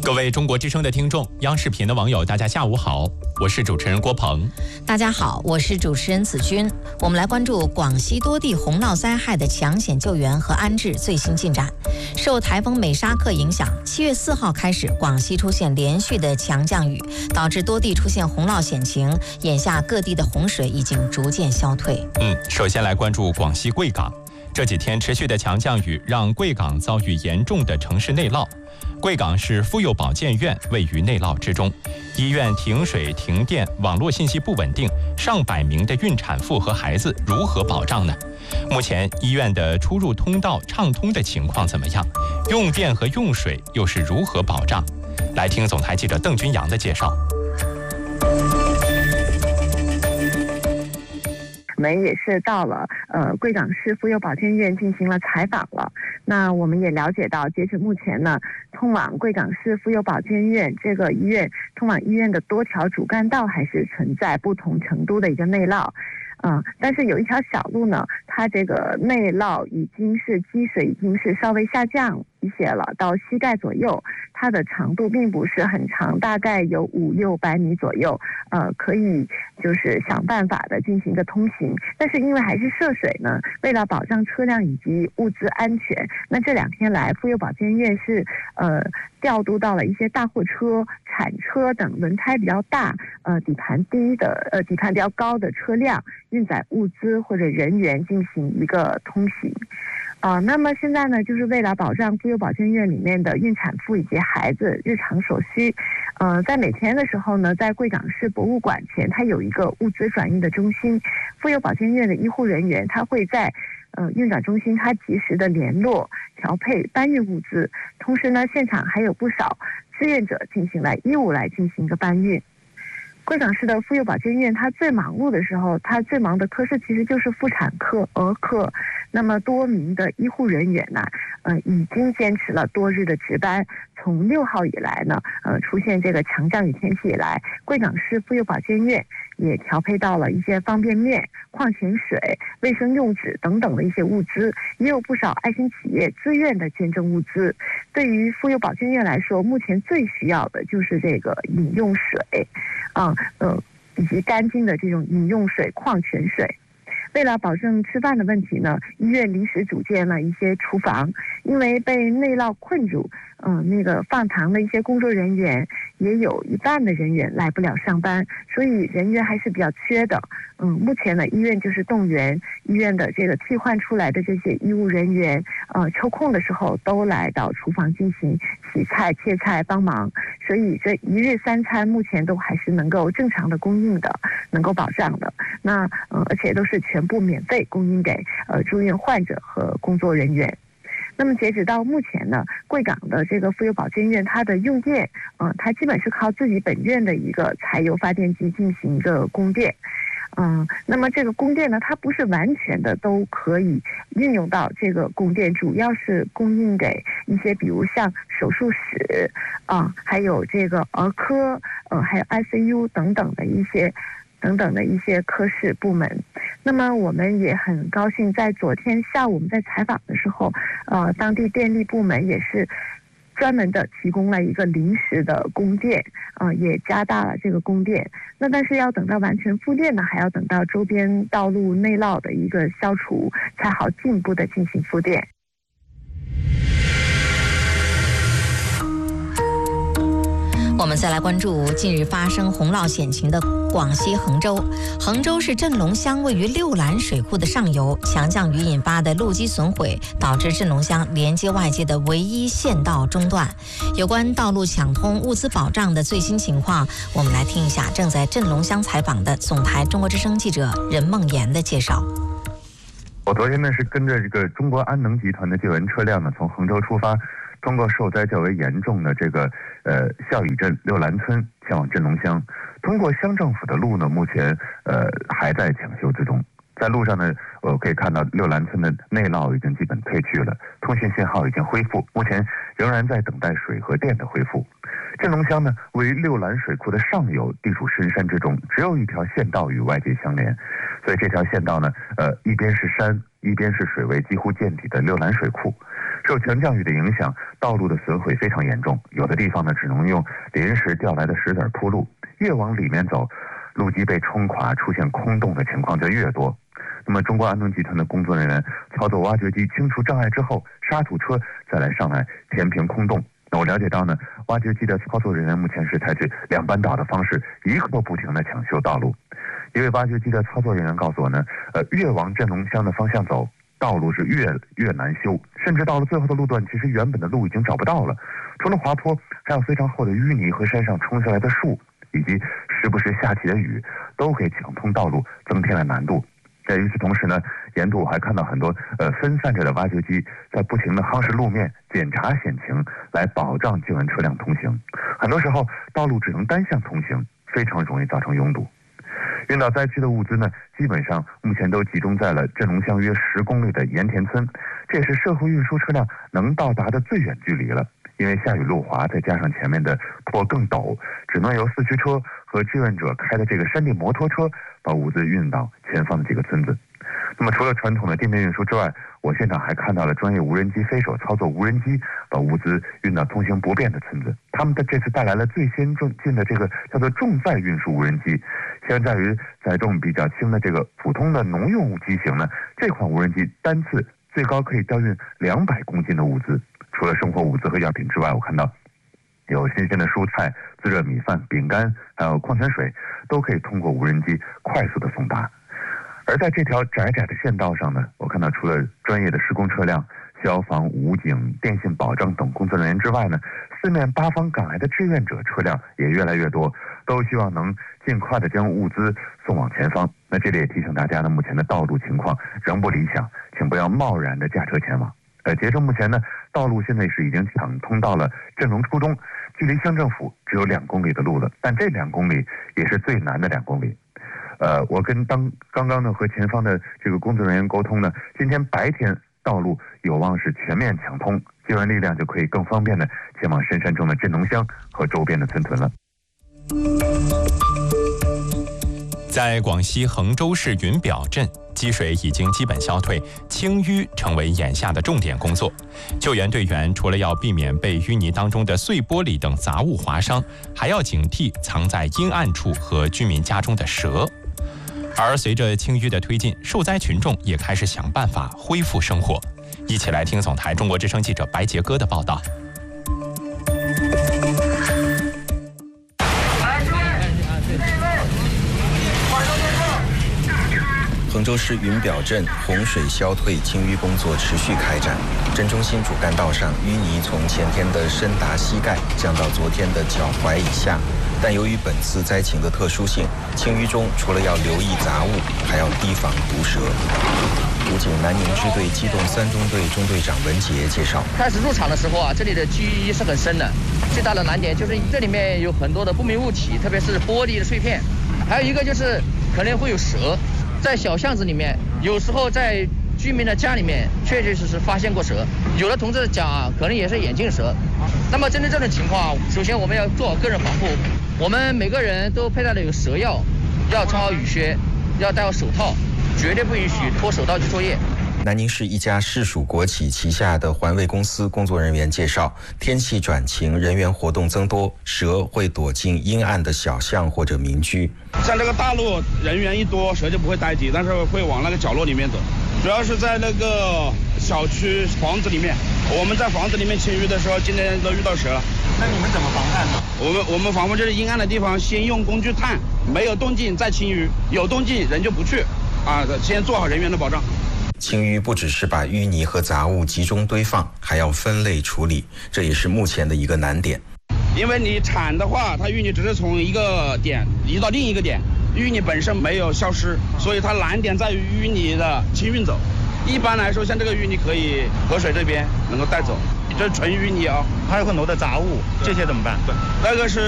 各位中国之声的听众，央视频的网友，大家下午好，我是主持人郭鹏。 大家好，我是主持人子君。我们来关注广西多地洪涝灾害的抢险救援和安置最新进展。受台风美沙克影响，7月4号开始，广西出现连续的强降雨，导致多地出现洪涝险情。眼下各地的洪水已经逐渐消退。 首先来关注广西贵港。这几天持续的强降雨让贵港遭遇严重的城市内涝。贵港市妇幼保健院位于内涝之中，医院停水停电，网络信息不稳定，上百名的孕产妇和孩子如何保障呢？目前医院的出入通道畅通的情况怎么样？用电和用水又是如何保障？来听总台记者邓君阳的介绍。 我们也是到了贵港市妇幼保健院进行了采访了。那我们也了解到，截止目前呢，通往贵港市妇幼保健院这个医院，通往医院的多条主干道还是存在不同程度的一个内涝。但是有一条小路呢，它这个内涝已经是积水已经是稍微下降一些了，到膝盖左右，它的长度并不是很长，大概有500-600米左右，可以就是想办法的进行一个通行。但是因为还是涉水呢，为了保障车辆以及物资安全，那这2天来妇幼保健院是调度到了一些大货车、铲车等轮胎比较大、底盘比较高的车辆，运载物资或者人员进行一个通行。那么现在呢，就是为了保障妇幼保健院里面的孕产妇以及孩子日常所需，在每天的时候呢，在贵港市博物馆前，它有一个物资转运的中心，妇幼保健院的医护人员他会在运转中心，他及时的联络、调配、搬运物资，同时呢，现场还有不少志愿者进行了义务来进行一个搬运。贵港市的妇幼保健院，它最忙碌的时候，它最忙的科室其实就是妇产科、儿科。那么多名的医护人员呢，已经坚持了多日的值班。从6号以来呢，出现这个强降雨天气以来，贵港市妇幼保健院也调配到了一些方便面、矿泉水、卫生用纸等等的一些物资，也有不少爱心企业自愿的捐赠物资。对于妇幼保健院来说，目前最需要的就是这个饮用水，以及干净的这种饮用水、矿泉水。为了保证吃饭的问题呢，医院临时组建了一些厨房，因为被内涝困住，那个放糖的一些工作人员也有一半的人员来不了上班，所以人员还是比较缺的。目前呢，医院就是动员医院的这个替换出来的这些医务人员，抽空的时候都来到厨房进行洗菜、切菜帮忙，所以这1日3餐目前都还是能够正常的供应的，能够保障的。那而且都是全部免费供应给住院患者和工作人员。那么截止到目前呢，贵港的这个妇幼保健院，它的用电，它基本是靠自己本院的一个柴油发电机进行一个供电。那么这个供电呢，它不是完全的都可以运用到这个供电，主要是供应给一些比如像手术室还有这个儿科，还有 ICU 等等的一些科室部门。那么我们也很高兴，在昨天下午我们在采访的时候，当地电力部门也是专门的提供了一个临时的供电，也加大了这个供电。那但是要等到完全复电呢，还要等到周边道路内涝的一个消除，才好进一步的进行复电。 我们再来关注近日发生洪涝险情的广西衡州。衡州市镇龙乡位于六兰水库的上游，强降雨引发的路基损毁，导致镇龙乡连接外界的唯一县道中断。有关道路抢通、物资保障的最新情况，我们来听一下正在镇龙乡采访的总台中国之声记者任梦妍的介绍。 我昨天呢是跟着这个中国安能集团的救援车辆呢，从衡州出发，通过受灾较为严重的这个孝义镇六兰村前往镇龙乡。通过乡政府的路呢，目前还在抢修之中。在路上呢，我可以看到六兰村的内涝已经基本退去了，通讯信号已经恢复，目前仍然在等待水和电的恢复。 镇龙乡呢，位于六兰水库的上游，地处深山之中，只有一条县道与外界相连，所以这条县道呢，一边是山，一边是水位几乎见底的六兰水库。受强降雨的影响，道路的损毁非常严重，有的地方呢只能用临时调来的石子铺路，越往里面走，路基被冲垮，出现空洞的情况就越多。那么中国安农集团的工作人员操作挖掘机清除障碍之后，沙土车再来上来填平空洞。那我了解到呢，挖掘机的操作人员目前是采取两班倒的方式，一刻不停地抢修道路。一位挖掘机的操作人员告诉我呢，越往镇龙乡的方向走，道路是越难修，甚至到了最后的路段，其实原本的路已经找不到了。除了滑坡，还有非常厚的淤泥和山上冲下来的树，以及时不时下起的雨，都给抢通道路增添了难度。在与此同时呢，沿途我还看到很多分散着的挖掘机在不停地夯实路面，检查险情，来保障救援车辆通行。很多时候道路只能单向通行，非常容易造成拥堵。运到灾区的物资呢，基本上目前都集中在了镇龙乡约10公里的盐田村，这也是社会运输车辆能到达的最远距离了。因为下雨路滑，再加上前面的坡更陡，只能由4驱车和志愿者开的这个山地摩托车把物资运到前方的这个村子。那么除了传统的地面运输之外，我现场还看到了专业无人机飞手操作无人机把物资运到通行不便的村子。他们这次带来了最先进的这个叫做重载运输无人机，相较于载重比较轻的这个普通的农用机型呢，这款无人机单次最高可以调运200公斤的物资。除了生活物资和药品之外，我看到有新鲜的蔬菜、自热米饭、饼干，还有矿泉水，都可以通过无人机快速的送达。而在这条窄窄的县道上呢，我看到除了专业的施工车辆、消防、武警、电信保障等工作人员之外呢，四面八方赶来的志愿者车辆也越来越多，都希望能尽快的将物资送往前方。那这里也提醒大家呢，目前的道路情况仍不理想，请不要贸然的驾车前往。截至目前呢，道路现在是已经抢通到了镇龙初中，距离乡政府只有2公里的路了，但这2公里也是最难的2公里。我跟刚刚呢和前方的这个工作人员沟通呢，今天白天道路有望是全面抢通，救援力量就可以更方便的前往深山中的镇龙乡和周边的村屯了。 在广西衡州市云表镇，积水已经基本消退，清淤成为眼下的重点工作。救援队员除了要避免被淤泥当中的碎玻璃等杂物划伤，还要警惕藏在阴暗处和居民家中的蛇。而随着清淤的推进，受灾群众也开始想办法恢复生活。一起来听总台中国之声记者白杰哥的报道。 衡州市云表镇洪水消退清淤工作持续开展，镇中心主干道上淤泥从前天的深达膝盖降到昨天的脚踝以下，但由于本次灾情的特殊性，清淤中除了要留意杂物，还要提防毒蛇。武警南宁支队机动3中队中队长文杰介绍， 开始入场的时候啊，这里的积是很深的，最大的难点就是这里面有很多的不明物体，特别是玻璃的碎片，还有一个就是可能会有蛇。在小巷子里面，有时候在居民的家里面确确实实发现过蛇，有的同志讲可能也是眼镜蛇。那么针对这种情况，首先我们要做好个人防护，我们每个人都佩戴了有蛇药，要穿好雨靴，要戴好手套，绝对不允许脱手套去作业。 南宁市一家市属国企旗下的环卫公司工作人员介绍，天气转晴，人员活动增多，蛇会躲进阴暗的小巷或者民居。 像这个大路人员一多，蛇就不会待机，但是会往那个角落里面走，主要是在那个小区房子里面。我们在房子里面清淤的时候，今天都遇到蛇了。 那你们怎么防范呢？ 我们防范就是阴暗的地方先用工具探，没有动静再清淤，有动静人就不去啊，先做好人员的保障。 清淤不只是把淤泥和杂物集中堆放，还要分类处理，这也是目前的一个难点。 因为你铲的话，它淤泥只是从一个点移到另一个点，淤泥本身没有消失，所以它难点在于淤泥的清运走。一般来说，像这个淤泥可以河水这边能够带走，这是纯淤泥啊。 还有很多的杂物，这些怎么办？ 对，那个是